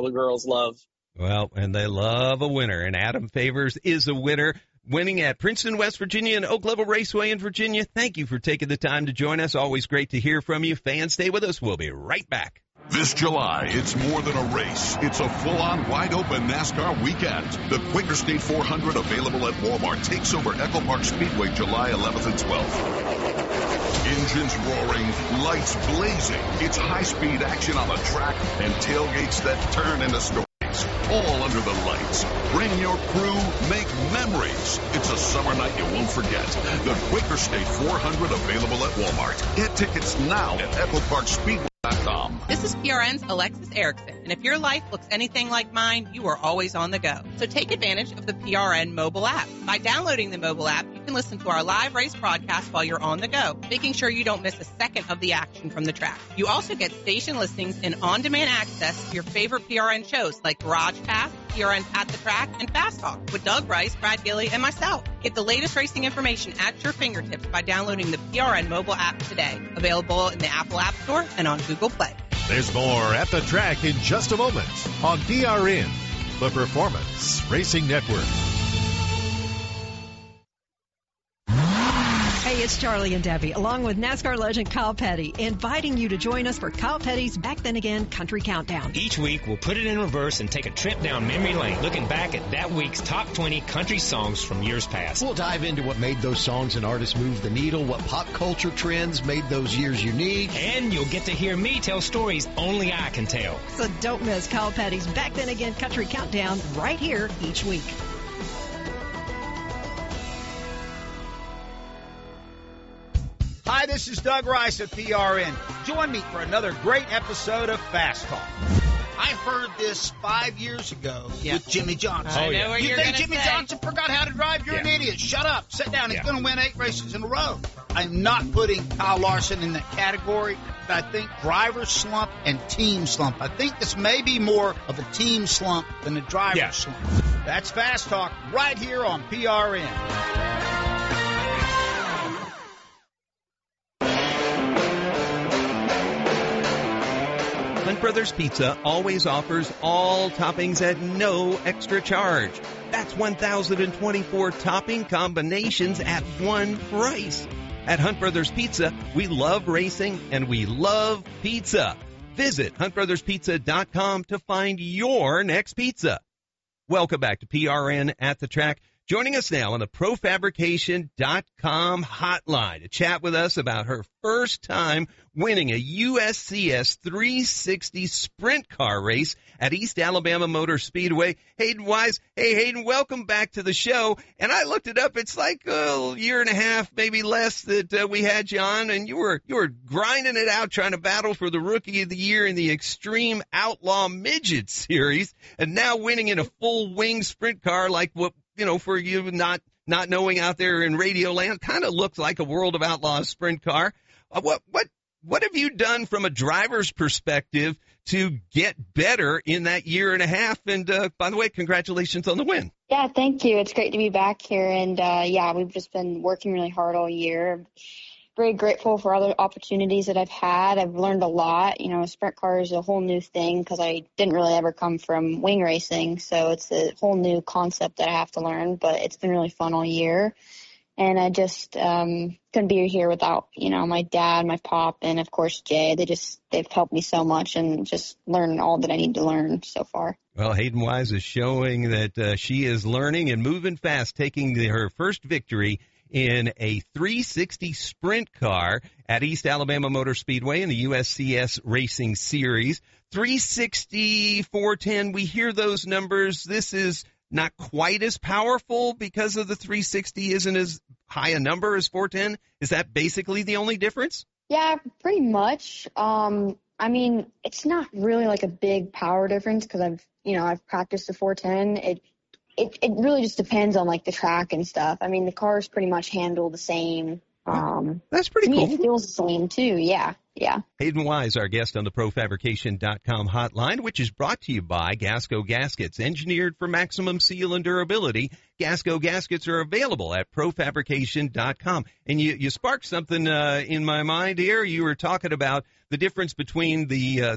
the girls love. Well, and they love a winner, and Adam Favors is a winner, winning at Princeton, West Virginia, and Oak Level Raceway in Virginia. Thank you for taking the time to join us. Always great to hear from you. Fans, stay with us. We'll be right back. This July, it's more than a race. It's a full-on, wide-open NASCAR weekend. The Quaker State 400, available at Walmart, takes over Echo Park Speedway July 11th and 12th. Engines roaring, lights blazing. It's high-speed action on the track and tailgates that turn into stories. All under the lights. Bring your crew, make memories. It's a summer night you won't forget. The Quaker State 400, available at Walmart. Get tickets now at EchoParkSpeedway.com. This is PRN's Alexis Erickson, and if your life looks anything like mine, you are always on the go. So take advantage of the PRN mobile app. By downloading the mobile app, you can listen to our live race broadcast while you're on the go, making sure you don't miss a second of the action from the track. You also get station listings and on-demand access to your favorite PRN shows like Garage Pass, PRN At the Track, and Fast Talk with Doug Rice, Brad Gilly, and myself. Get the latest racing information at your fingertips by downloading the PRN mobile app today. Available in the Apple App Store and on Google Play. There's more At the Track in just a moment on PRN, the Performance Racing Network. Hey, it's Charlie and Debbie, along with NASCAR legend Kyle Petty, inviting you to join us for Kyle Petty's Back Then Again Country Countdown. Each week, we'll put it in reverse and take a trip down memory lane, looking back at that week's top 20 country songs from years past. We'll dive into what made those songs and artists move the needle, what pop culture trends made those years unique. And you'll get to hear me tell stories only I can tell. So don't miss Kyle Petty's Back Then Again Country Countdown right here each week. Hi, this is Doug Rice of PRN. Join me for another great episode of Fast Talk. I heard this 5 years ago with Jimmy Johnson. I know what you you're think gonna Jimmy say. Johnson forgot how to drive? You're an idiot. Shut up. Sit down. He's going to win 8 races in a row. I'm not putting Kyle Larson in that category, but I think driver slump and team slump. I think this may be more of a team slump than a driver slump. That's Fast Talk right here on PRN. Hunt Brothers Pizza always offers all toppings at no extra charge. That's 1,024 topping combinations at one price. At Hunt Brothers Pizza, we love racing and we love pizza. Visit huntbrotherspizza.com to find your next pizza. Welcome back to PRN At the Track. Joining us now on the ProFabrication.com hotline to chat with us about her first time winning a USCS 360 sprint car race at East Alabama Motor Speedway, Hayden Wise. Hey, Hayden, welcome back to the show. And I looked it up. It's like a year and a half, maybe less, that we had you on, and you were grinding it out, trying to battle for the Rookie of the Year in the Extreme Outlaw Midget Series, and now winning in a full-wing sprint car like what, for you not knowing out there in Radio Land, kind of looks like a World of Outlaws sprint car. What have you done from a driver's perspective to get better in that year and a half? And by the way, congratulations on the win. Yeah, thank you. It's great to be back here. And we've just been working really hard all year. Very grateful for other opportunities that I've had. I've learned a lot. A sprint car is a whole new thing because I didn't really ever come from wing racing. So it's a whole new concept that I have to learn, but it's been really fun all year. And I just couldn't be here without, my dad, my pop, and of course Jay. They've helped me so much and just learn all that I need to learn so far. Well, Hayden Wise is showing that she is learning and moving fast, taking her first victory in a 360 sprint car at East Alabama Motor Speedway in the USCS Racing Series. 360, 410, we hear those numbers. This is not quite as powerful because of the 360 isn't as high a number as 410. Is that basically the only difference? Yeah, pretty much. It's not really like a big power difference because I've practiced the 410. It really just depends on like the track and stuff. The cars pretty much handle the same. That's pretty cool. It feels the same too. Yeah. Hayden Wise, our guest on the ProFabrication.com hotline, which is brought to you by Gasco Gaskets, engineered for maximum seal and durability. Gasco Gaskets are available at ProFabrication.com. And you sparked something in my mind here. You were talking about the difference between the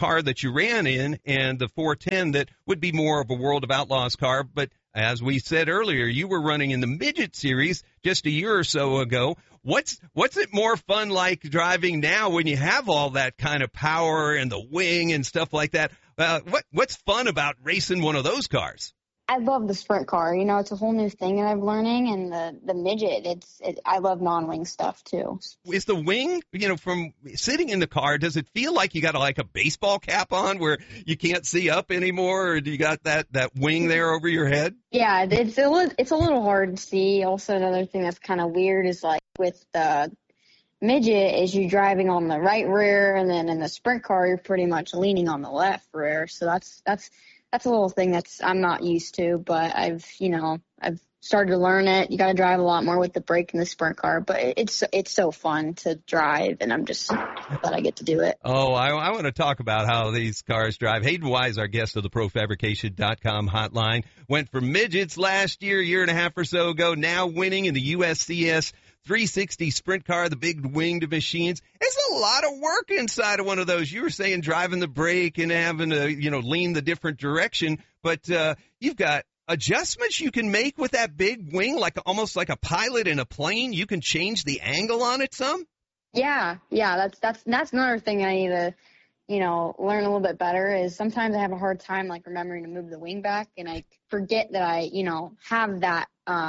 car that you ran in and the 410 that would be more of a World of Outlaws car. But as we said earlier, you were running in the Midget Series just a year or so ago. What's it more fun like driving now when you have all that kind of power and the wing and stuff like that? What's fun about racing one of those cars? I love the sprint car. You know, it's a whole new thing that I'm learning, and the midget, I love non-wing stuff too. Is the wing, from sitting in the car, does it feel like you got like a baseball cap on where you can't see up anymore, or do you got that wing there over your head? Yeah, it's a little hard to see. Also, another thing that's kind of weird is like with the midget is you driving on the right rear, and then in the sprint car you're pretty much leaning on the left rear. So that's a little thing I'm not used to, but I've started to learn it. You got to drive a lot more with the brake in the sprint car, but it's so fun to drive, and I'm just glad I get to do it. Oh, I want to talk about how these cars drive. Hayden Wise, our guest of the ProFabrication.com hotline, went for midgets last year and a half or so ago, now winning in the USCS 360 sprint car, the big winged machines. It's a lot of work inside of one of those. You were saying driving the brake and having to, lean the different direction, but you've got adjustments you can make with that big wing, almost like a pilot in a plane. You can change the angle on it some. Yeah, that's another thing I need to, learn a little bit better is sometimes I have a hard time remembering to move the wing back, and I forget that I, have that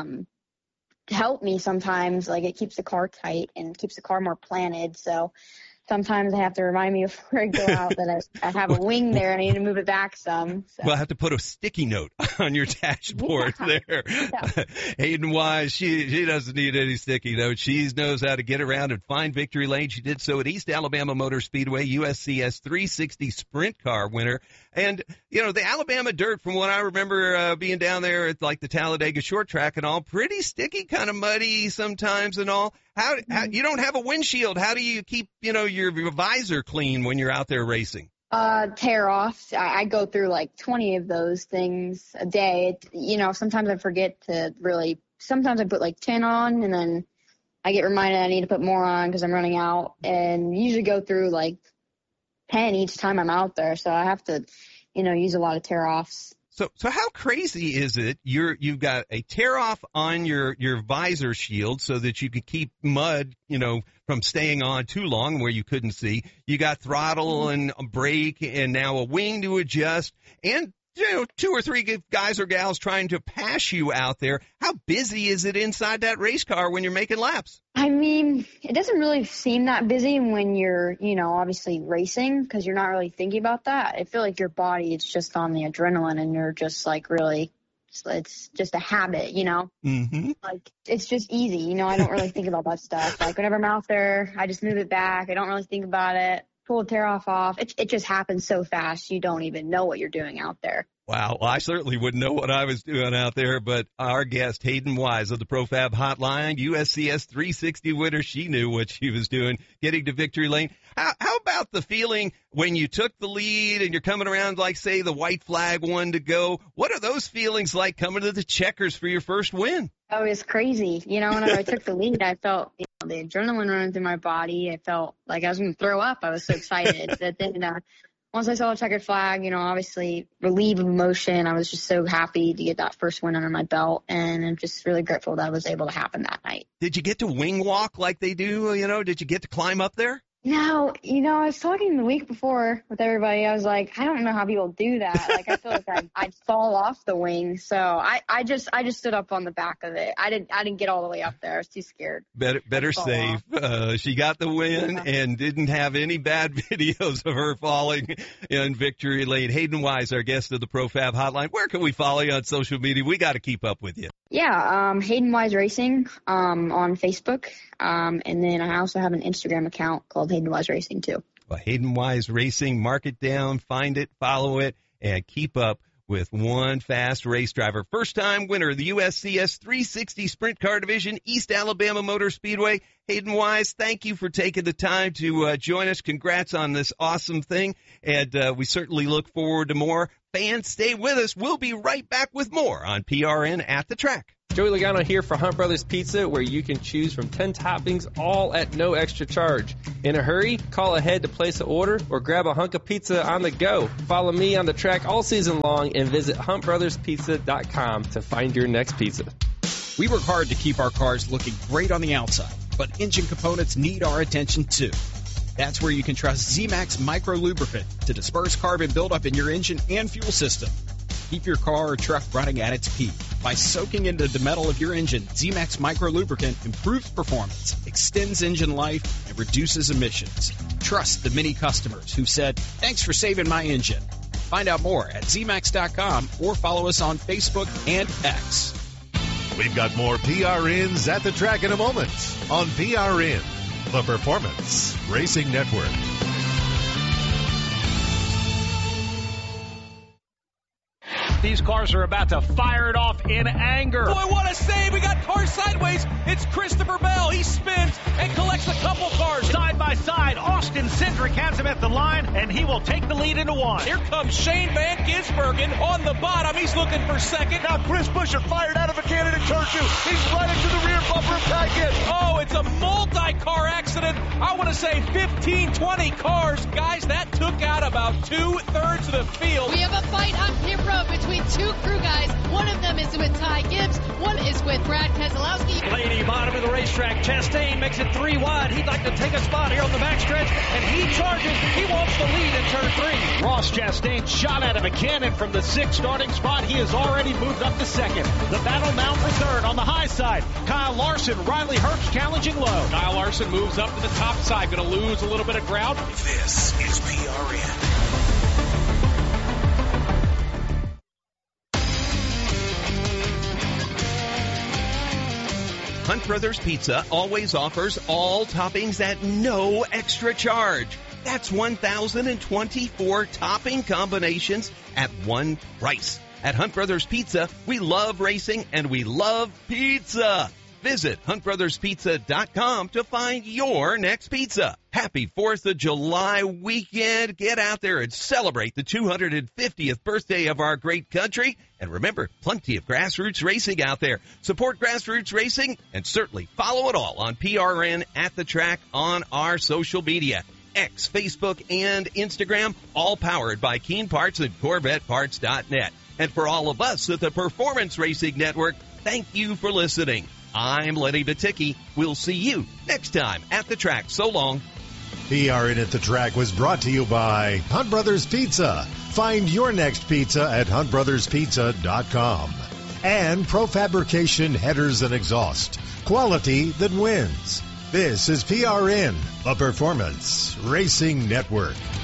help me sometimes. It keeps the car tight and keeps the car more planted. So sometimes I have to remind me before I go out that I have a wing there and I need to move it back some. So. Well, I have to put a sticky note on your dashboard there. Yeah. Hayden Wise, she doesn't need any sticky notes. She knows how to get around and find victory lane. She did so at East Alabama Motor Speedway, USCS 360 sprint car winner. And, the Alabama dirt, from what I remember being down there at the Talladega short track and all, pretty sticky, kind of muddy sometimes and all. How you don't have a windshield. How do you keep, your visor clean when you're out there racing? Tear off. I go through 20 of those things a day. Sometimes I forget to sometimes I put 10 on, and then I get reminded I need to put more on because I'm running out, and usually go through 10 each time I'm out there. So I have to, use a lot of tear offs. So how crazy is it? You've got a tear off on your visor shield so that you could keep mud, from staying on too long where you couldn't see. You got throttle and a brake and now a wing to adjust, and 2 or 3 guys or gals trying to pass you out there. How busy is it inside that race car when you're making laps? I mean, it doesn't really seem that busy when you're, obviously racing, because you're not really thinking about that. I feel like your body is just on the adrenaline, and you're just really, it's just a habit, Mm-hmm. It's just easy, I don't really think about that stuff. Whenever I'm out there, I just move it back. I don't really think about it. Pull the tear off. It just happens so fast. You don't even know what you're doing out there. Wow. Well, I certainly wouldn't know what I was doing out there, but our guest, Hayden Wise of the ProFab Hotline, USCS 360 winner, she knew what she was doing, getting to victory lane. How about the feeling when you took the lead and you're coming around, say, the white flag one to go? What are those feelings like coming to the checkers for your first win? Oh, it's crazy. Whenever I took the lead, I felt the adrenaline running through my body. I felt like I was going to throw up. I was so excited. But then once I saw the checkered flag, obviously relieved of emotion. I was just so happy to get that first win under my belt, and I'm just really grateful that was able to happen that night. Did you get to wing walk like they do? Did you get to climb up there? No, I was talking the week before with everybody. I was like, I don't know how people do that. I feel like I'd fall off the wing. So I just stood up on the back of it. I didn't get all the way up there. I was too scared. Better safe. She got the win and didn't have any bad videos of her falling in victory lane. Hayden Wise, our guest of the ProFab Hotline. Where can we follow you on social media? We got to keep up with you. Yeah, Hayden Wise Racing on Facebook. And then I also have an Instagram account called Hayden Wise Racing too. Well, Hayden Wise Racing, mark it down, find it, follow it, and keep up with one fast race driver. First-time winner of the USCS 360 Sprint Car Division, East Alabama Motor Speedway. Hayden Wise, thank you for taking the time to join us. Congrats on this awesome thing, and we certainly look forward to more. Fans, stay with us. We'll be right back with more on PRN at the Track. Joey Logano here for Hunt Brothers Pizza, where you can choose from 10 toppings, all at no extra charge. In a hurry? Call ahead to place an order or grab a hunk of pizza on the go. Follow me on the track all season long and visit huntbrotherspizza.com to find your next pizza. We work hard to keep our cars looking great on the outside, but engine components need our attention too. That's where you can trust Z-Max Micro Lubricant to disperse carbon buildup in your engine and fuel system. Keep your car or truck running at its peak. By soaking into the metal of your engine, Z-Max Micro Lubricant improves performance, extends engine life, and reduces emissions. Trust the many customers who said, "Thanks for saving my engine." Find out more at zmax.com or follow us on Facebook and X. We've got more PRNs at the track in a moment on PRN, the Performance Racing Network. These cars are about to fire it off in anger. Boy, what a save. We got cars sideways. It's Christopher Bell. He spins and collects a couple cars. Side by side, Austin Cindric has him at the line, and he will take the lead into one. Here comes Shane Van Gisbergen on the bottom. He's looking for second. Now Chris Buescher fired out of a cannon in turn 2. He's right into the rear bumper of Paget. Oh, it's a multi-car accident. I want to say 15, 20 cars. Guys, that took out about 2/3 of the field. We have a fight on pit road between two crew guys. One of them is with Ty Gibbs. One is with Brad Keselowski. Lady bottom of the racetrack. Chastain makes it 3 wide. He'd like to take a spot here on the backstretch, and he charges. He wants the lead in turn 3. Ross Chastain shot out of a cannon from the 6th starting spot. He has already moved up to 2nd. The battle now for 3rd on the high side. Kyle Larson, Riley Herbst challenging low. Kyle Larson moves up to the top side. Going to lose a little bit of ground. This is PRN. Hunt Brothers Pizza always offers all toppings at no extra charge. That's 1,024 topping combinations at one price. At Hunt Brothers Pizza, we love racing and we love pizza. Visit huntbrotherspizza.com to find your next pizza. Happy 4th of July weekend. Get out there and celebrate the 250th birthday of our great country. And remember, plenty of grassroots racing out there. Support grassroots racing and certainly follow it all on PRN at the track on our social media. X, Facebook, and Instagram, all powered by Keen Parts and CorvetteParts.net. And for all of us at the Performance Racing Network, thank you for listening. I'm Lenny Baticki. We'll see you next time at the track. So long. PRN at the Track was brought to you by Hunt Brothers Pizza. Find your next pizza at huntbrotherspizza.com. And Profabrication Headers and Exhaust. Quality that wins. This is PRN, the Performance Racing Network.